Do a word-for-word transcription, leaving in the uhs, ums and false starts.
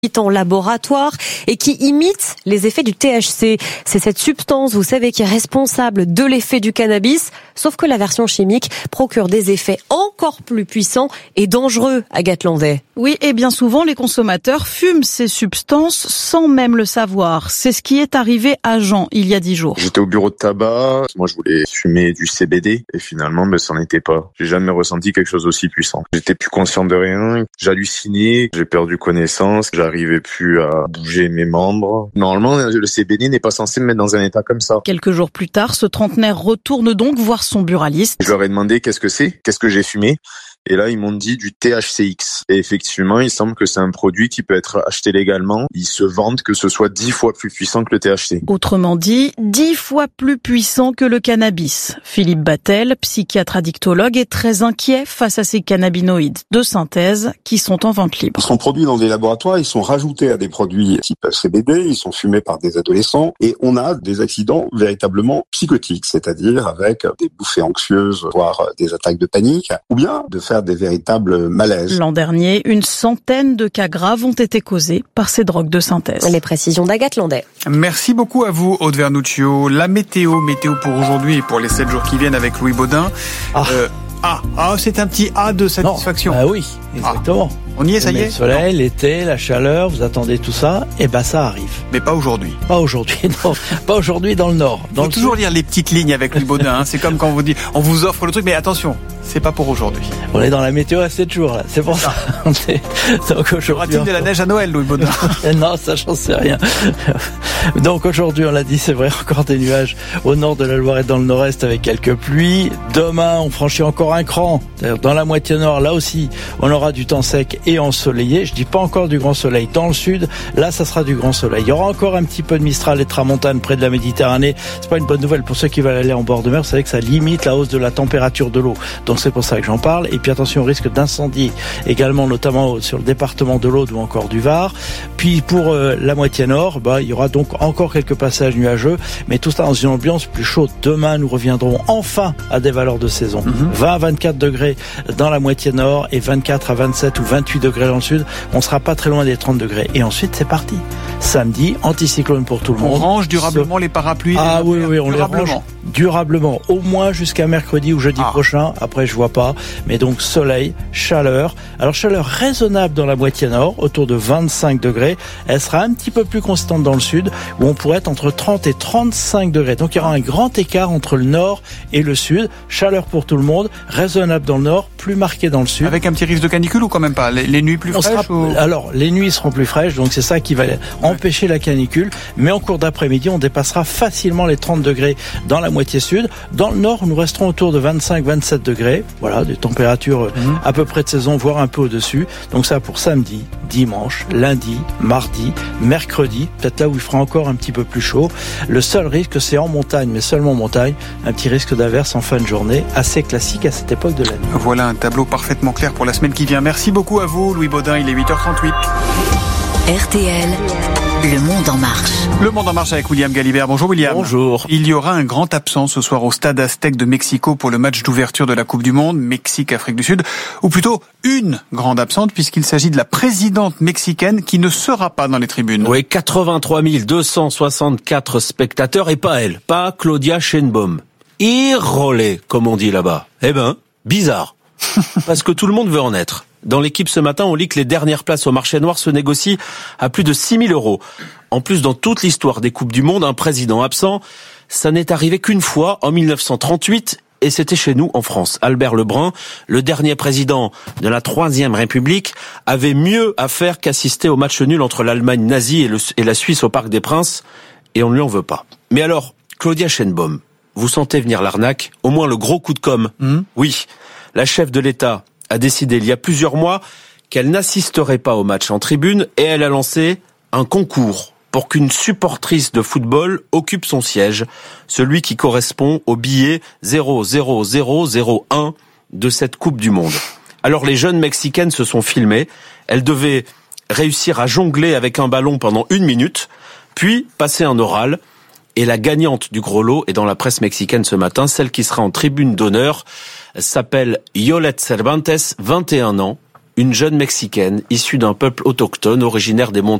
en laboratoire et qui imite les effets du T H C. C'est cette substance, vous savez, qui est responsable de l'effet du cannabis, sauf que la version chimique procure des effets encore plus puissants et dangereux, Agathe Landais. Oui, et bien souvent, les consommateurs fument ces substances sans même le savoir. C'est ce qui est arrivé à Jean il y a dix jours. J'étais au bureau de tabac, moi je voulais fumer du C B D et finalement ben, ça n'en était pas. J'ai jamais ressenti quelque chose d'aussi puissant. J'étais plus conscient de rien, j'hallucinais, j'ai perdu connaissance, j'arrivais plus à bouger mes membres. Normalement, le C B D n'est pas censé me mettre dans un état comme ça. Quelques jours plus tard, ce trentenaire retourne donc voir son buraliste. Je leur ai demandé qu'est-ce que c'est, qu'est-ce que j'ai fumé. Et là, ils m'ont dit du T H C X. Et effectivement, il semble que c'est un produit qui peut être acheté légalement. Ils se vantent que ce soit dix fois plus puissant que le T H C. Autrement dit, dix fois plus puissant que le cannabis. Philippe Battel, psychiatre addictologue, est très inquiet face à ces cannabinoïdes de synthèse qui sont en vente libre. Ils sont produits dans des laboratoires, ils sont rajoutés à des produits type C B D, ils sont fumés par des adolescents et on a des accidents véritablement psychotiques, c'est-à-dire avec des bouffées anxieuses, voire des attaques de panique, ou bien de faire des véritables malaises. L'an dernier, une centaine de cas graves ont été causés par ces drogues de synthèse. Les précisions d'Agathe Landais. Merci beaucoup à vous, Aude Vernuccio. La météo, météo pour aujourd'hui et pour les sept jours qui viennent avec Louis Baudin. Ah, euh, ah, ah c'est un petit A de satisfaction. Non, ah oui, exactement. Ah. On y est, ça y est. Le soleil, l'été, la chaleur, vous attendez tout ça, et ben ça arrive. Mais pas aujourd'hui. Pas aujourd'hui, non. Pas aujourd'hui dans le Nord. Il faut toujours lire les petites lignes avec Louis Baudin. Hein. C'est comme quand on vous dit, on vous offre le truc, mais attention, c'est pas pour aujourd'hui. On est dans la météo à sept jours, là. C'est pour ça. Donc aura-t-il de la neige à Noël, Louis Baudin? Non, ça, j'en sais rien. Donc aujourd'hui, on l'a dit, c'est vrai, encore des nuages au nord de la Loire et dans le nord-est avec quelques pluies. Demain, on franchit encore un cran. Dans la moitié nord, là aussi, on aura du temps sec et ensoleillé. Je dis pas encore du grand soleil. Dans le sud, là, ça sera du grand soleil. Il y aura encore un petit peu de Mistral et de Tramontane près de la Méditerranée. C'est pas une bonne nouvelle pour ceux qui veulent aller en bord de mer. Vous savez que ça limite la hausse de la température de l'eau. Donc c'est pour ça que j'en parle. Et puis attention au risque d'incendie également, notamment sur le département de l'Aude ou encore du Var. Puis pour euh, la moitié nord, bah, il y aura donc encore quelques passages nuageux. Mais tout ça dans une ambiance plus chaude. Demain, nous reviendrons enfin à des valeurs de saison. Mm-hmm. vingt à vingt-quatre degrés dans la moitié nord et vingt-quatre à vingt-sept ou vingt-huit degrés dans le sud. On sera pas très loin des trente degrés. Et ensuite, c'est parti. Samedi, anticyclone pour tout le monde. On range durablement Ce... les parapluies. Ah oui, oui, on les range durablement. Au moins jusqu'à mercredi ou jeudi ah. prochain. Après, je vois pas. Mais donc, soleil, chaleur. Alors, chaleur raisonnable dans la moitié nord, autour de vingt-cinq degrés. Elle sera un petit peu plus constante dans le sud, où on pourrait être entre trente et trente-cinq degrés. Donc, il y aura un grand écart entre le nord et le sud. Chaleur pour tout le monde. Raisonnable dans le nord, plus marqué dans le sud. Avec un petit risque de canicule ou quand même pas? Les, les nuits plus on fraîches sera, ou... Alors, les nuits seront plus fraîches, donc c'est ça qui va empêcher la canicule. Mais en cours d'après-midi, on dépassera facilement les trente degrés dans la moitié sud. Dans le nord, nous resterons autour de vingt-cinq à vingt-sept degrés. Voilà, des températures mmh. à peu près de saison, voire un peu au-dessus. Donc ça pour samedi, dimanche, lundi, mardi, mercredi. Peut-être là où il fera encore un petit peu plus chaud. Le seul risque, c'est en montagne, mais seulement en montagne. Un petit risque d'averse en fin de journée, assez classique à cette époque de l'année. Voilà un tableau parfaitement clair pour la semaine qui vient. Merci beaucoup à vous, Louis Baudin. Il est huit heures trente-huit. R T L, Le Monde en Marche. Le Monde en Marche avec William Galibert. Bonjour William. Bonjour. Il y aura un grand absent ce soir au Stade Aztec de Mexico pour le match d'ouverture de la Coupe du Monde, Mexique-Afrique du Sud. Ou plutôt une grande absente puisqu'il s'agit de la présidente mexicaine qui ne sera pas dans les tribunes. Oui, quatre-vingt-trois mille deux cent soixante-quatre spectateurs et pas elle, pas Claudia Sheinbaum. Irrolé, comme on dit là-bas. Eh ben, bizarre. Parce que tout le monde veut en être. Dans l'équipe ce matin, on lit que les dernières places au marché noir se négocient à plus de six mille euros. En plus, dans toute l'histoire des Coupes du Monde, un président absent, ça n'est arrivé qu'une fois, en mille neuf cent trente-huit, et c'était chez nous, en France. Albert Lebrun, le dernier président de la Troisième République, avait mieux à faire qu'assister au match nul entre l'Allemagne nazie et, le, et la Suisse au Parc des Princes, et on ne lui en veut pas. Mais alors, Claudia Sheinbaum, vous sentez venir l'arnaque? Au moins le gros coup de com'. Mmh. Oui, la chef de l'État a décidé il y a plusieurs mois qu'elle n'assisterait pas au match en tribune et elle a lancé un concours pour qu'une supportrice de football occupe son siège, celui qui correspond au billet zéro zéro zéro zéro un de cette Coupe du Monde. Alors les jeunes mexicaines se sont filmées, elles devaient réussir à jongler avec un ballon pendant une minute, puis passer un oral. Et la gagnante du gros lot est dans la presse mexicaine ce matin, celle qui sera en tribune d'honneur, s'appelle Yolette Cervantes, vingt et un ans. une jeune Mexicaine issue d'un peuple autochtone originaire des montagnes